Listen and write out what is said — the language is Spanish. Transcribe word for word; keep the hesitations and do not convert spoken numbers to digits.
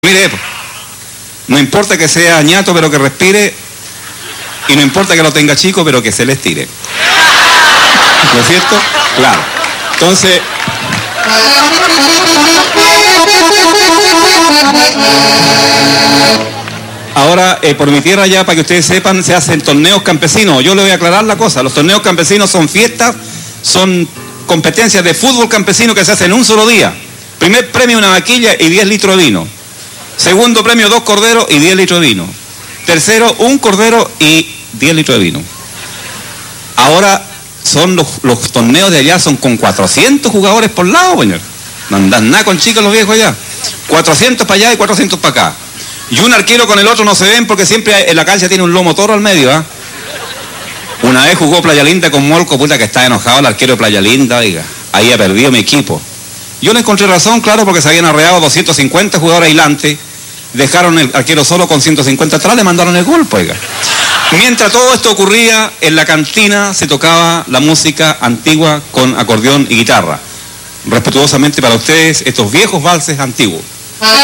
Mire, no importa que sea ñato, pero que respire, y no importa que lo tenga chico, pero que se le estire. ¿No es cierto? Claro. Entonces, ahora, eh, por mi tierra ya, para que ustedes sepan, se hacen torneos campesinos. Yo le voy a aclarar la cosa. Los torneos campesinos son fiestas, son competencias de fútbol campesino que se hacen en un solo día. Primer premio, una vaquilla y diez litros de vino. Segundo premio, dos corderos y diez litros de vino. Tercero, un cordero y diez litros de vino. Ahora, son los, los torneos de allá son con cuatrocientos jugadores por lado, señor. No andan nada con chicos los viejos allá. cuatrocientos para allá y cuatrocientos para acá. Y un arquero con el otro no se ven porque siempre en la cancha tiene un lomo toro al medio, ¿ah? ¿eh? Una vez jugó Playa Linda con Molco, puta que está enojado el arquero de Playa Linda, oiga. Ahí ha perdido mi equipo. Yo le encontré razón, claro, porque se habían arreado doscientos cincuenta jugadores aislantes, dejaron el arquero solo con ciento cincuenta atrás, le mandaron el golpe, oiga. Mientras todo esto ocurría, en la cantina se tocaba la música antigua con acordeón y guitarra. Respetuosamente para ustedes, estos viejos valses antiguos.